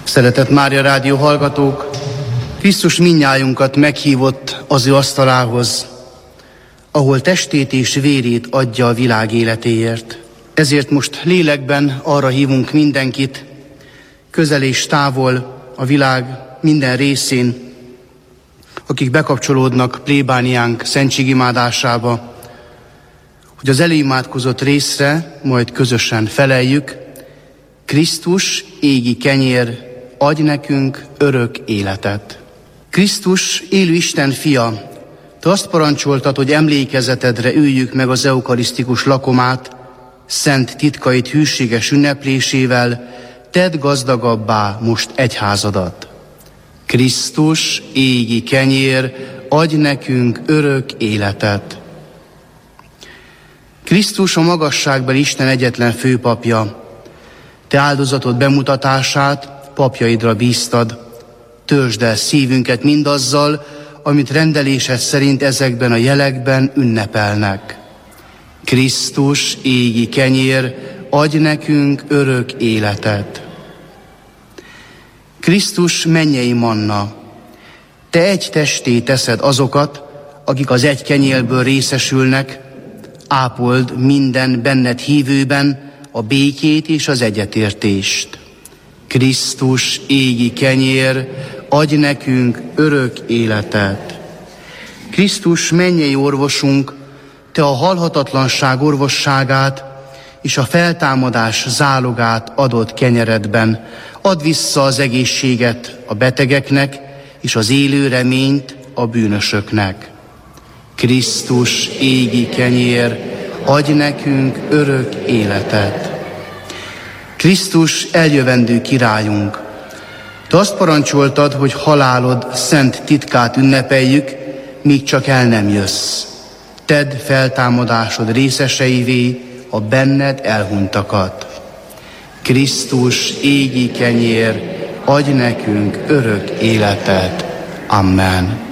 Szeretett Mária Rádió hallgatók, Krisztus mindnyájunkat meghívott az ő asztalához, ahol testét és vérét adja a világ életéért. Ezért most lélekben arra hívunk mindenkit, közel és távol a világ minden részén, akik bekapcsolódnak plébániánk szentségimádásába, hogy az előimádkozott részre majd közösen feleljük: Krisztus, égi kenyér, adj nekünk örök életet. Krisztus, élő Isten fia, te azt parancsoltad, hogy emlékezetedre üljük meg az eukarisztikus lakomát, szent titkait hűséges ünneplésével, tedd gazdagabbá most egyházadat. Krisztus, égi kenyér, adj nekünk örök életet. Krisztus, a magasságbeli Isten egyetlen főpapja, te áldozatod bemutatását papjaidra bíztad. Töltsd el szívünket mindazzal, amit rendelésed szerint ezekben a jelekben ünnepelnek. Krisztus, égi kenyér, adj nekünk örök életet. Krisztus, mennyei manna, te egy testé teszed azokat, akik az egy kenyérből részesülnek, ápold minden benned hívőben a békét és az egyetértést. Krisztus, égi kenyér, adj nekünk örök életet. Krisztus, mennyei orvosunk, te a halhatatlanság orvosságát és a feltámadás zálogát adott kenyeredben. Add vissza az egészséget a betegeknek, és az élő reményt a bűnösöknek. Krisztus, égi kenyér, adj nekünk örök életet. Krisztus, eljövendő királyunk, te azt parancsoltad, hogy halálod szent titkát ünnepeljük, míg csak el nem jössz. Tedd feltámadásod részeseivé a benned elhunytakat. Krisztus, égi kenyér, adj nekünk örök életet. Amen.